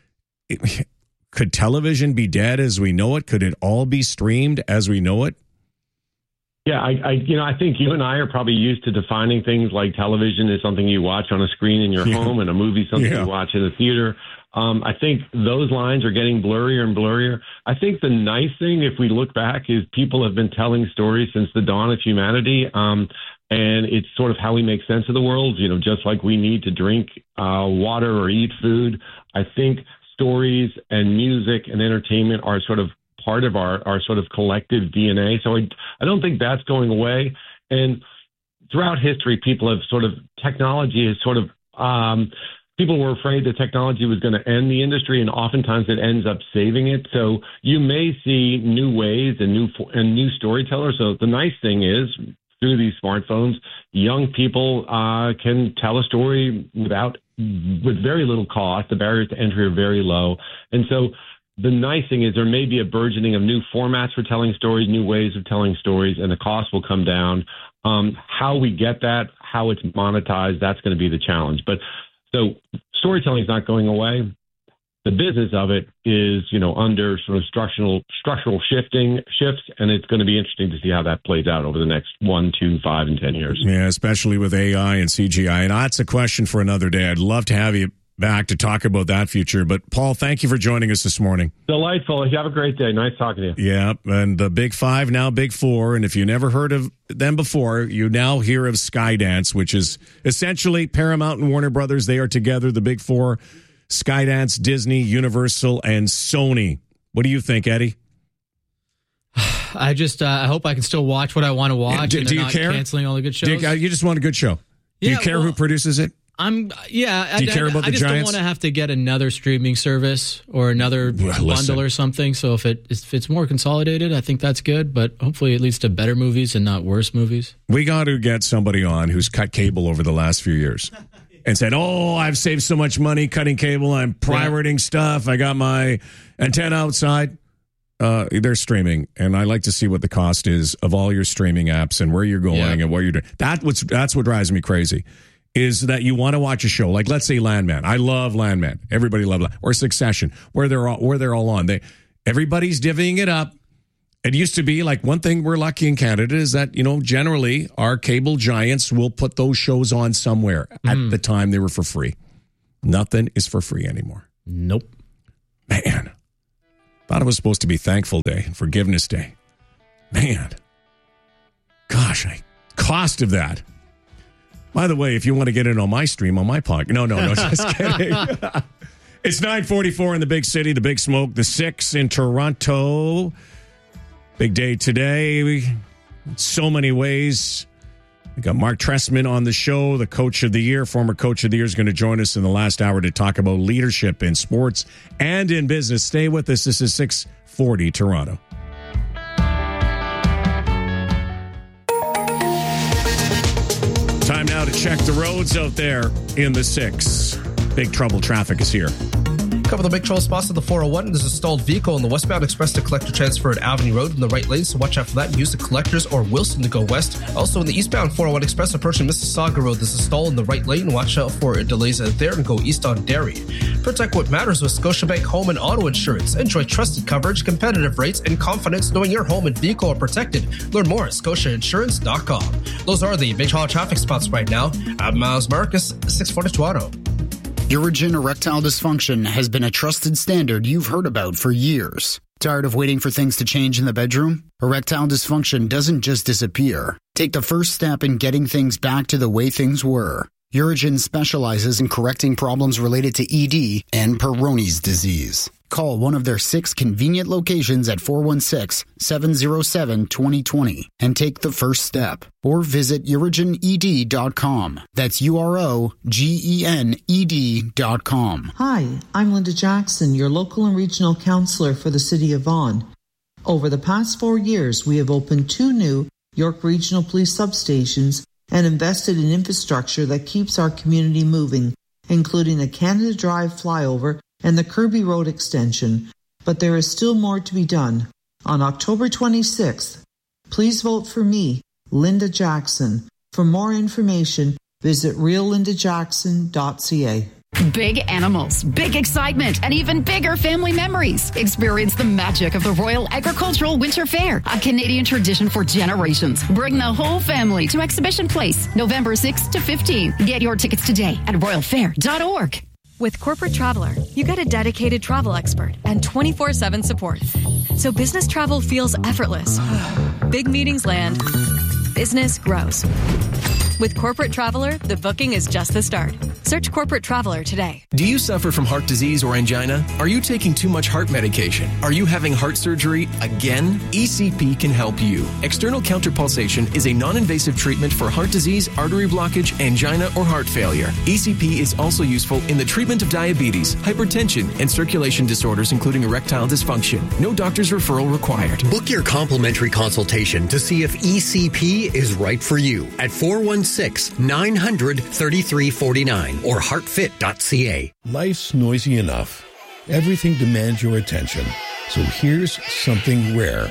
[SPEAKER 8] could television be dead as we know it? Could it all be streamed as we know it?
[SPEAKER 2] Yeah, I think you and I are probably used to defining things like television is something you watch on a screen in your home, and a movie something you watch in the theater. I think those lines are getting blurrier and blurrier. I think the nice thing, if we look back, is people have been telling stories since the dawn of humanity, and it's sort of how we make sense of the world. Just like we need to drink water or eat food, I think stories and music and entertainment are sort of part of our sort of collective DNA. So I don't think that's going away. And throughout history, technology has sort of, people were afraid that technology was going to end the industry, and oftentimes it ends up saving it. So you may see new ways and new storytellers. So the nice thing is, through these smartphones, young people can tell a story with very little cost. The barriers to entry are very low. And so the nice thing is there may be a burgeoning of new formats for telling stories, new ways of telling stories, and the cost will come down. How we get that, how it's monetized, that's going to be the challenge. But so storytelling is not going away. The business of it is, under sort of structural shifts, and it's going to be interesting to see how that plays out over the next 1, 2, 5, and 10 years.
[SPEAKER 8] Yeah, especially with AI and CGI. And that's a question for another day. I'd love to have you back to talk about that future. But Paul, thank you for joining us this morning.
[SPEAKER 2] Delightful. You have a great day. Nice talking to you.
[SPEAKER 8] Yeah, and the Big Five, now Big Four. And if you never heard of them before, you now hear of Skydance, which is essentially Paramount and Warner Brothers. They are together, the Big Four: Skydance, Disney, Universal, and Sony. What do you think, Eddie?
[SPEAKER 9] I hope I can still watch what I want to watch.
[SPEAKER 8] Do you care?
[SPEAKER 9] Canceling all the good shows.
[SPEAKER 8] You just want a good show. Do you care who produces it?
[SPEAKER 9] Do you care about the
[SPEAKER 8] Giants?
[SPEAKER 9] Don't want to have to get another streaming service or another bundle or something. So if it's more consolidated, I think that's good. But hopefully it leads to better movies and not worse movies.
[SPEAKER 8] We got to get somebody on who's cut cable over the last few years and said, "Oh, I've saved so much money cutting cable. I'm pirating stuff. I got my antenna outside." they're streaming, and I like to see what the cost is of all your streaming apps and where you're going and what you're doing. That's what drives me crazy, is that you want to watch a show like, let's say, Landman. I love Landman. Everybody loves Landman. Or Succession, where they're all on. Everybody's divvying it up. It used to be like, one thing we're lucky in Canada is that, generally our cable giants will put those shows on somewhere. At the time, they were for free. Nothing is for free anymore.
[SPEAKER 9] Nope.
[SPEAKER 8] Man. Thought it was supposed to be Thankful Day, Forgiveness Day. Man. Gosh, cost of that. By the way, if you want to get in on my stream, on my podcast. No, just kidding. It's 9:44 in the big city, the Big Smoke, the 6 in Toronto. Big day today. So many ways. We got Mark Trestman on the show, the Coach of the Year. Former Coach of the Year is going to join us in the last hour to talk about leadership in sports and in business. Stay with us. This is 640 Toronto. Time now to check the roads out there in the 6. Big trouble. Traffic is here.
[SPEAKER 1] Couple of the big trouble spots on the 401. There's a stalled vehicle on the westbound express to collector transfer at Avenue Road in the right lane, so watch out for that and use the collectors or Wilson to go west. Also in the eastbound 401 express approaching Mississauga Road, there's a stall in the right lane. Watch out for delays there and go east on Derry. Protect what matters with Scotiabank Home and Auto Insurance. Enjoy trusted coverage, competitive rates, and confidence knowing your home and vehicle are protected. Learn more at scotiainsurance.com. Those are the big haul traffic spots right now. I'm Miles Marcus, 640 Toronto.
[SPEAKER 14] Urigen erectile dysfunction has been a trusted standard you've heard about for years. Tired of waiting for things to change in the bedroom? Erectile dysfunction doesn't just disappear. Take the first step in getting things back to the way things were. Urigen specializes in correcting problems related to ED and Peyronie's disease. Call one of their 6 convenient locations at 416-707-2020 and take the first step. Or visit urigened.com. That's UROGENED.com.
[SPEAKER 4] Hi, I'm Linda Jackson, your local and regional counselor for the City of Vaughan. Over the past 4 years, we have opened 2 new York Regional Police substations and invested in infrastructure that keeps our community moving, including the Canada Drive flyover and the Kirby Road extension. But there is still more to be done. On October 26th, please vote for me, Linda Jackson. For more information, visit reallindajackson.ca.
[SPEAKER 5] Big animals, big excitement, and even bigger family memories. Experience the magic of the Royal Agricultural Winter Fair, a Canadian tradition for generations. Bring the whole family to Exhibition Place, November 6th to 15th. Get your tickets today at royalfair.org.
[SPEAKER 6] With Corporate Traveler, you get a dedicated travel expert and 24/7 support. So business travel feels effortless. Big meetings land. Business grows. With Corporate Traveler, the booking is just the start. Search Corporate Traveler today.
[SPEAKER 12] Do you suffer from heart disease or angina? Are you taking too much heart medication? Are you having heart surgery again? ECP can help you. External counterpulsation is a non-invasive treatment for heart disease, artery blockage, angina, or heart failure. ECP is also useful in the treatment of diabetes, hypertension, and circulation disorders, including erectile dysfunction. No doctor's referral required.
[SPEAKER 13] Book your complimentary consultation to see if ECP is right for you at 416-900-3349 or heartfit.ca.
[SPEAKER 22] Life's noisy enough. Everything demands your attention. So here's something rare.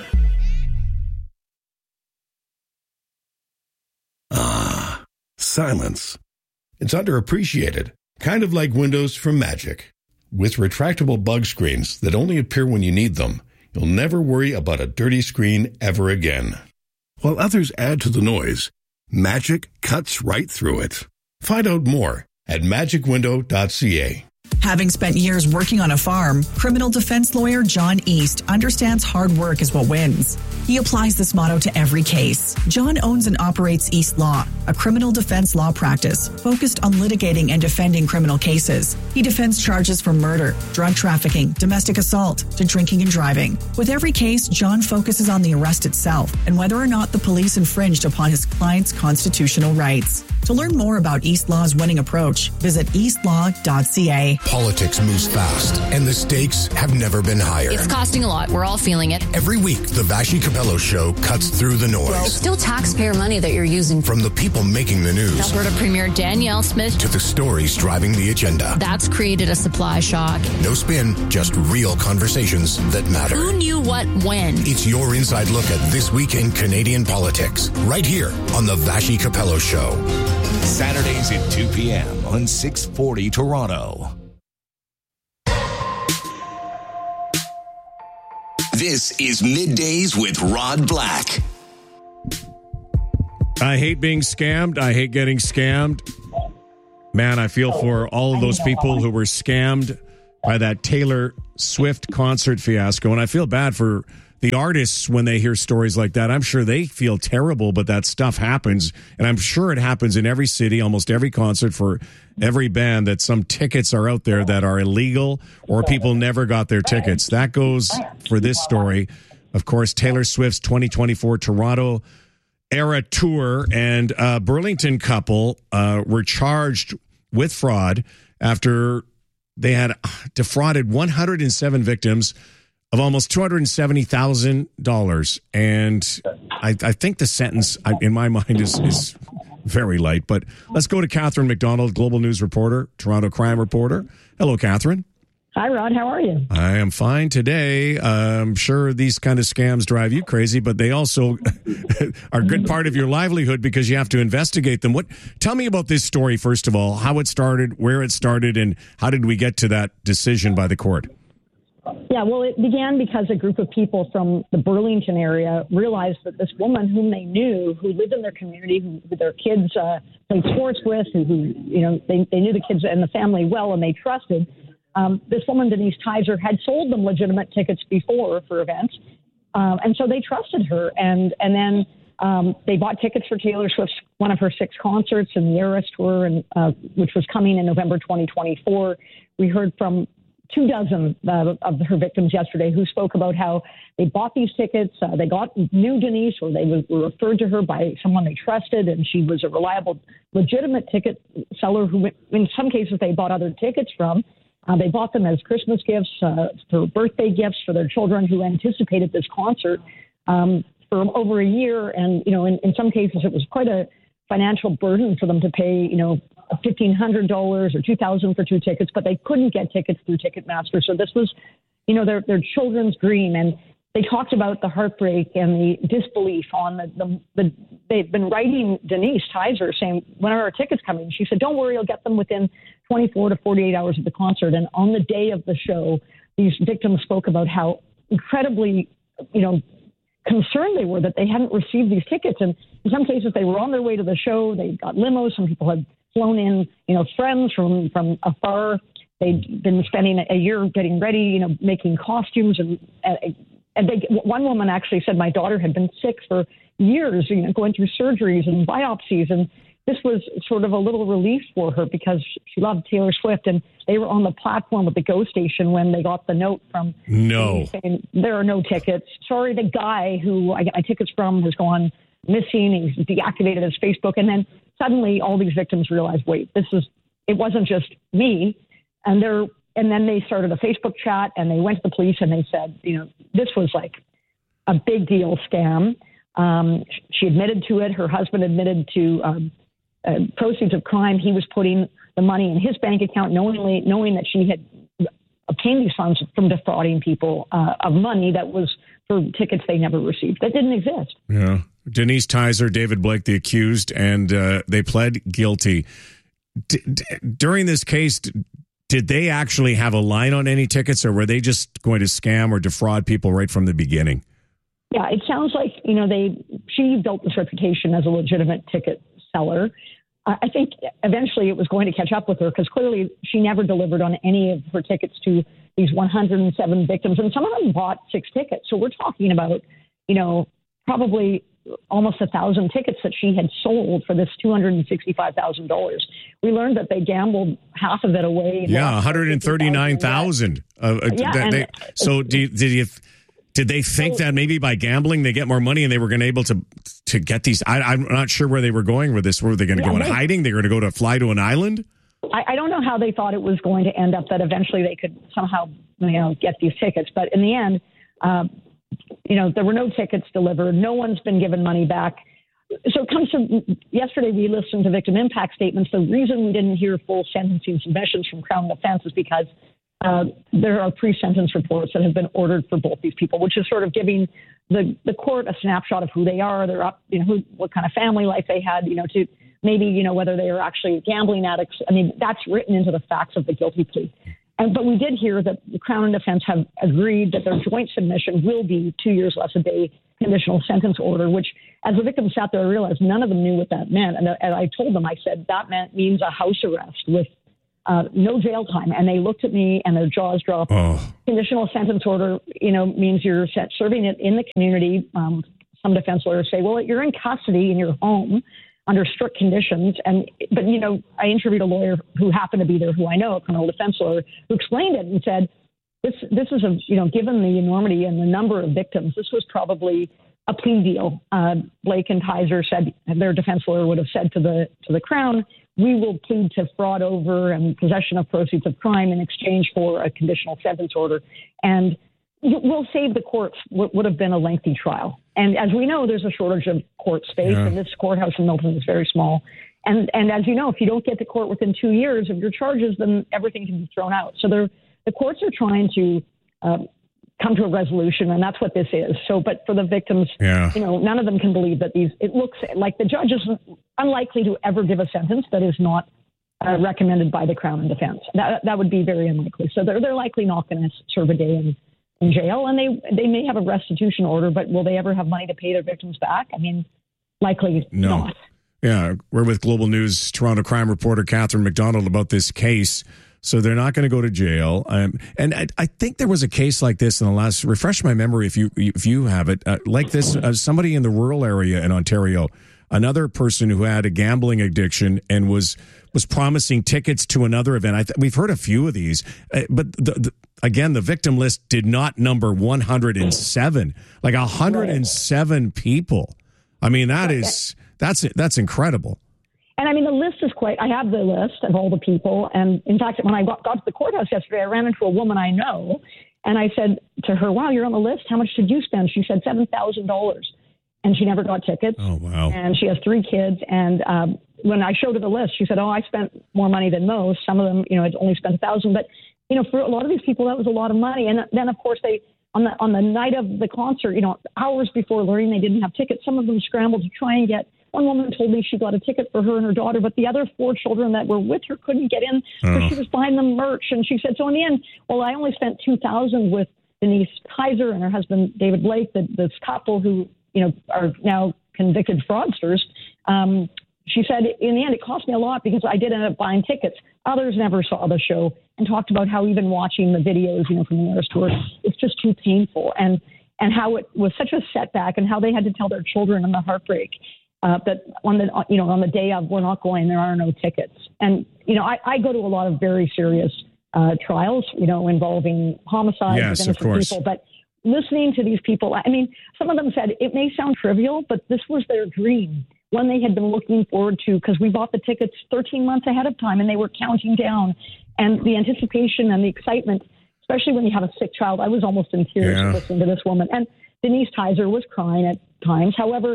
[SPEAKER 22] Ah, silence. It's underappreciated, kind of like Windows from Magic. With retractable bug screens that only appear when you need them, you'll never worry about a dirty screen ever again. While others add to the noise, Magic cuts right through it. Find out more at magicwindow.ca.
[SPEAKER 27] Having spent years working on a farm, criminal defense lawyer John East understands hard work is what wins. He applies this motto to every case. John owns and operates East Law, a criminal defense law practice focused on litigating and defending criminal cases. He defends charges from murder, drug trafficking, domestic assault, to drinking and driving. With every case, John focuses on the arrest itself and whether or not the police infringed upon his client's constitutional rights. To To learn more about East Law's winning approach, visit eastlaw.ca.
[SPEAKER 11] Politics moves fast, and the stakes have never been higher.
[SPEAKER 15] It's costing a lot. We're all feeling it.
[SPEAKER 11] Every week, the Vashi Capello Show cuts through the noise.
[SPEAKER 15] Well, it's still taxpayer money that you're using.
[SPEAKER 11] From the people making the news.
[SPEAKER 15] Alberta Premier Danielle Smith.
[SPEAKER 11] To the stories driving the agenda.
[SPEAKER 15] That's created a supply shock.
[SPEAKER 11] No spin, just real conversations that matter.
[SPEAKER 15] Who knew what when?
[SPEAKER 11] It's your inside look at this week in Canadian politics. Right here on the Vashi Capello Show.
[SPEAKER 7] Saturdays at 2 p.m. on 640 Toronto. This is Middays with Rod Black.
[SPEAKER 8] I hate being scammed. I hate getting scammed. Man, I feel for all of those people who were scammed by that Taylor Swift concert fiasco. And I feel bad for the artists when they hear stories like that. I'm sure they feel terrible, but that stuff happens. And I'm sure it happens in every city, almost every concert for every band, that some tickets are out there that are illegal or people never got their tickets. That goes for this story. Of course, Taylor Swift's 2024 Toronto Era Tour, and a Burlington couple were charged with fraud after they had defrauded 107 victims of almost $270,000. And I think the sentence, in my mind, is very light. But let's go to Catherine McDonald, Global News reporter, Toronto crime reporter. Hello, Catherine.
[SPEAKER 16] Hi, Rod. How are you?
[SPEAKER 8] I am fine today. I'm sure these kind of scams drive you crazy, but they also are a good part of your livelihood because you have to investigate them. Tell me about this story, first of all, how it started, where it started, and how did we get to that decision by the court?
[SPEAKER 16] Yeah, well, it began because a group of people from the Burlington area realized that this woman whom they knew, who lived in their community, who their kids played sports with, who they knew the kids and the family well and they trusted, this woman, Denise Tizer, had sold them legitimate tickets before for events. And so they trusted her. And then they bought tickets for Taylor Swift's one of her 6 concerts in the Eras Tour, which was coming in November 2024. We heard from 24 of her victims yesterday who spoke about how they bought these tickets. They knew Denise, or they were referred to her by someone they trusted, and she was a reliable, legitimate ticket seller who, in some cases, they bought other tickets from. They bought them as Christmas gifts, for birthday gifts for their children who anticipated this concert for over a year. And, in some cases, it was quite a financial burden for them to pay, $1,500 or $2,000 for 2 tickets, but they couldn't get tickets through Ticketmaster. So this was, their children's dream. And they talked about the heartbreak and the disbelief on they've been writing Denise Tizer saying, when are our tickets coming? She said, don't worry, you'll get them within 24 to 48 hours of the concert. And on the day of the show, these victims spoke about how incredibly, concerned they were that they hadn't received these tickets. And in some cases, they were on their way to the show. They got limos. Some people had flown in, friends from afar. They'd been spending a year getting ready, making costumes. And one woman actually said, my daughter had been sick for years, going through surgeries and biopsies. And this was sort of a little relief for her because she loved Taylor Swift. And they were on the platform at the GO station when they got the note from saying, there are no tickets. Sorry, the guy who I got my tickets from has gone missing. He's deactivated his Facebook. And then suddenly all these victims realized, wait, it wasn't just me. And then they started a Facebook chat and they went to the police and they said, this was like a big deal scam. She admitted to it. Her husband admitted to proceeds of crime. He was putting the money in his bank account, knowing that she had obtained these funds from defrauding people of money that was for tickets they never received. That didn't exist.
[SPEAKER 8] Yeah. Denise Tizer, David Blake, the accused, and they pled guilty. During this case, did they actually have a line on any tickets, or were they just going to scam or defraud people right from the beginning?
[SPEAKER 16] Yeah, it sounds like, she built this reputation as a legitimate ticket seller. I think eventually it was going to catch up with her because clearly she never delivered on any of her tickets to these 107 victims. And some of them bought 6 tickets. So we're talking about, probably almost 1,000 tickets that she had sold for this $265,000. We learned that they gambled half of it away.
[SPEAKER 8] Yeah, $139,000. So did you Did they think that maybe by gambling they get more money and they were going to able to get these? I'm not sure where they were going with this. Were they going to go in hiding? They were going to fly to an island?
[SPEAKER 16] I don't know how they thought it was going to end up that eventually they could somehow, get these tickets. But in the end, there were no tickets delivered. No one's been given money back. So it comes to yesterday, we listened to victim impact statements. The reason we didn't hear full sentencing submissions from Crown Defense is because there are pre-sentence reports that have been ordered for both these people, which is sort of giving the court a snapshot of who they are, what kind of family life they had, to maybe, whether they are actually gambling addicts. I mean, that's written into the facts of the guilty plea. But we did hear that the Crown and Defense have agreed that their joint submission will be 2 years less a day conditional sentence order, which as the victim sat there, I realized none of them knew what that meant. And I told them, I said, that means a house arrest with no jail time. And they looked at me and their jaws dropped. Conditional sentence order, means you're serving it in the community. Some defense lawyers say, well, you're in custody in your home under strict conditions. But I interviewed a lawyer who happened to be there, who I know, a criminal defense lawyer, who explained it and said, this is given the enormity and the number of victims, this was probably a plea deal. Blake and Tizer said, their defense lawyer would have said to the Crown, we will plead to fraud over and possession of proceeds of crime in exchange for a conditional sentence order. And we'll save the courts what would have been a lengthy trial. And as we know, there's a shortage of court space, and this courthouse in Milton is very small. And as you know, if you don't get to court within 2 years of your charges, then everything can be thrown out. So the courts are trying to come to a resolution, and that's what this is. So, but for the victims, none of them can believe that it looks like the judge is unlikely to ever give a sentence that is not recommended by the Crown and Defense. That would be very unlikely. So they're likely not going to serve a day in jail, and they may have a restitution order, but will they ever have money to pay their victims back? I mean, likely not.
[SPEAKER 8] Yeah, we're with Global News Toronto crime reporter Catherine McDonald about this case. So they're not going to go to jail. And I think there was a case like this in the last, refresh my memory if you have it, like this, somebody in the rural area in Ontario, another person who had a gambling addiction and was promising tickets to another event. We've heard a few of these, but again, the victim list did not number 107, like 107 people. I mean, that's incredible.
[SPEAKER 16] And I mean, the list is I have the list of all the people. And in fact, when I got to the courthouse yesterday, I ran into a woman I know. And I said to her, wow, you're on the list. How much did you spend? She said $7,000. And she never got tickets.
[SPEAKER 8] Oh, wow.
[SPEAKER 16] And she has 3 kids. And when I showed her the list, she said, oh, I spent more money than most. Some of them, I'd only spent $1,000. But, for a lot of these people, that was a lot of money. And then, of course, they on the night of the concert, hours before learning they didn't have tickets, some of them scrambled to try and get. One woman told me she got a ticket for her and her daughter, but the other 4 children that were with her couldn't get in because she was buying them merch. And she said, so in the end, I only spent $2,000 with Denise Tizer and her husband, David Blake, this couple who, are now convicted fraudsters. She said, in the end, it cost me a lot because I did end up buying tickets. Others never saw the show and talked about how even watching the videos, from the Eras Tour, it's just too painful. And how it was such a setback and how they had to tell their children and the heartbreak. That on the day of we're not going, there are no tickets. And, I go to a lot of very serious trials, involving homicides against innocent people. But listening to these people, I mean, some of them said it may sound trivial, but this was their dream, one they had been looking forward to because we bought the tickets 13 months ahead of time and they were counting down. And the anticipation and the excitement, especially when you have a sick child, I was almost in tears listening to this woman. And Denise Tizer was crying at times. However,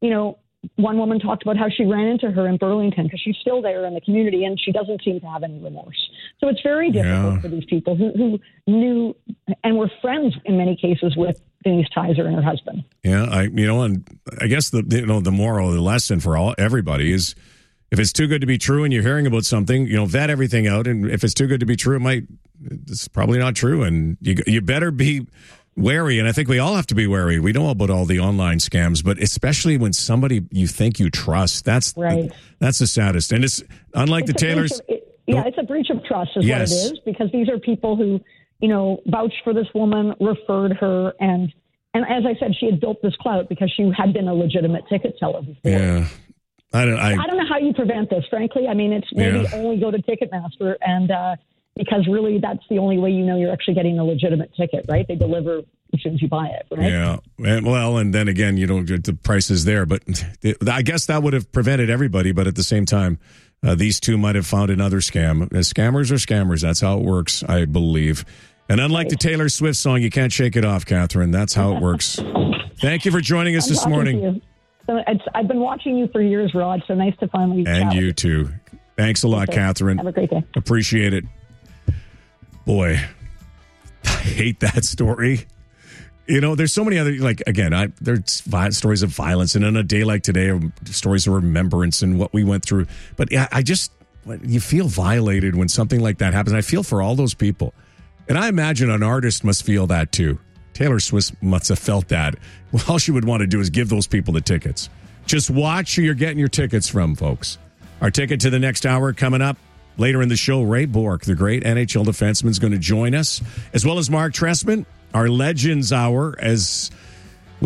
[SPEAKER 16] one woman talked about how she ran into her in Burlington because she's still there in the community and she doesn't seem to have any remorse. So it's very difficult for these people who knew and were friends in many cases with Denise Tizer and her husband.
[SPEAKER 8] Yeah, and I guess the moral, the lesson for everybody is if it's too good to be true and you're hearing about something, vet everything out. And if it's too good to be true, it's probably not true. And you better be wary, and I think we all have to be wary. We know about all the online scams, but especially when somebody you think you trust, that's right. That's the saddest. And it's unlike the Taylors.
[SPEAKER 16] It's a breach of trust is what it is, because these are people who, vouched for this woman, referred her, and as I said, she had built this clout because she had been a legitimate ticket seller before.
[SPEAKER 8] Yeah. I
[SPEAKER 16] don't know how you prevent this, frankly. I mean, it's maybe only go to Ticketmaster and because really that's the only way you're actually getting a legitimate ticket, right? They deliver as soon as you buy it, right?
[SPEAKER 8] Yeah. And then again, the price is there. But I guess that would have prevented everybody. But at the same time, these two might have found another scam. Scammers are scammers. That's how it works, I believe. And unlike the Taylor Swift song, you can't shake it off, Catherine. That's how it works. Thank you for joining us this morning.
[SPEAKER 16] So I've been watching you for years, Rod. So nice to finally chat.
[SPEAKER 8] And you too. Thanks a lot, Catherine.
[SPEAKER 16] Have a great day.
[SPEAKER 8] Appreciate it. Boy, I hate that story. There's so many other, there's stories of violence, and on a day like today, stories of remembrance and what we went through. But you feel violated when something like that happens. I feel for all those people. And I imagine an artist must feel that too. Taylor Swift must have felt that. Well, all she would want to do is give those people the tickets. Just watch who you're getting your tickets from, folks. Our ticket to the next hour coming up. Later in the show, Ray Bourque, the great NHL defenseman, is going to join us, as well as Mark Trestman. Our Legends Hour, as